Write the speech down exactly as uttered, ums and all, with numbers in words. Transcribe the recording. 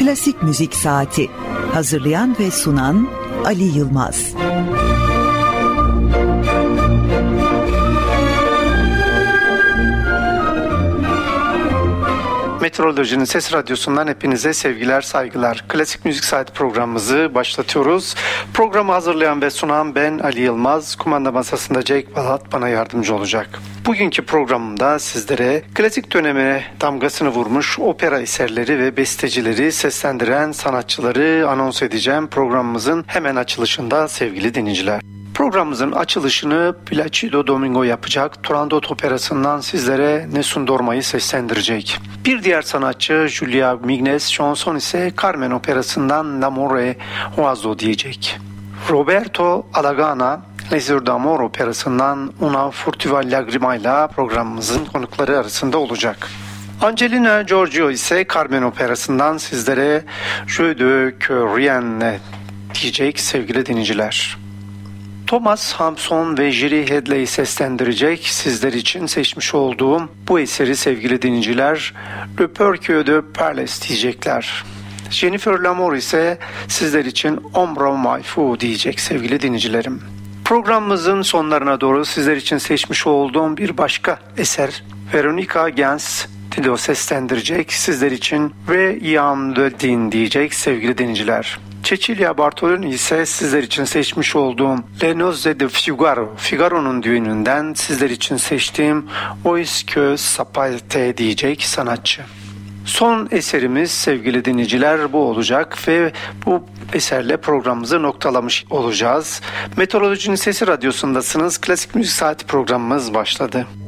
Klasik Müzik Saati. Hazırlayan ve sunan Ali Yılmaz. Meteorolojinin Ses Radyosu'ndan hepinize sevgiler, saygılar. Klasik Müzik Saati programımızı başlatıyoruz. Programı hazırlayan ve sunan ben Ali Yılmaz. Kumanda masasında Cenk Balat bana yardımcı olacak. Bugünkü programımda sizlere klasik dönemine damgasını vurmuş opera eserleri ve bestecileri seslendiren sanatçıları anons edeceğim programımızın hemen açılışında sevgili dinleyiciler. Programımızın açılışını Placido Domingo yapacak. Turandot Operası'ndan sizlere Nessun Dorma'yı seslendirecek. Bir diğer sanatçı Julia Mignes Chanson ise Carmen Operası'ndan L'amore oiseau diyecek. Roberto Alagana L'Esir d'Amor Operası'ndan Una furtiva lagrima ile programımızın konukları arasında olacak. Angelina Giorgio ise Carmen Operası'ndan sizlere Je de que rien diyecek sevgili dinleyiciler. Thomas Hampson ve Jerry Hadley seslendirecek sizler için seçmiş olduğum bu eseri sevgili dinleyiciler Le Perque de Perles diyecekler. Jennifer Lamour ise sizler için Ombre My Fou diyecek sevgili dinleyicilerim. Programımızın sonlarına doğru sizler için seçmiş olduğum bir başka eser Veronica Gens Dido seslendirecek sizler için ve Ian de Din diyecek sevgili dinleyiciler. Cecilia Bartolini ise sizler için seçmiş olduğum Le Nozze de Figaro, Figaro'nun düğününden sizler için seçtiğim Ois que Sapate diyecek sanatçı. Son eserimiz sevgili dinleyiciler bu olacak ve bu eserle programımızı noktalamış olacağız. Meteorolojinin Sesi Radyosu'ndasınız. Klasik Müzik Saati programımız başladı.